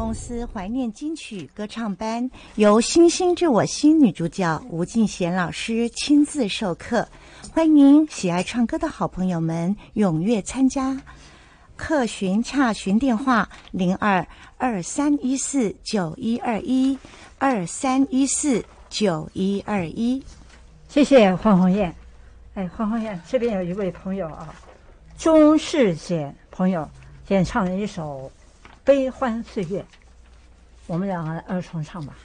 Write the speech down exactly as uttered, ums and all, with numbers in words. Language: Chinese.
公司怀念金曲歌唱班由星星知我心女主角吴敬贤老师亲自授课，欢迎喜爱唱歌的好朋友们踊跃参加。课询洽询电话零二二三一四九一二一二三一四九一二一。 谢谢黄红艳。哎，黄红艳这边有一位朋友啊，钟世贤朋友演唱了一首《悲欢岁月》，我们两个二重唱吧。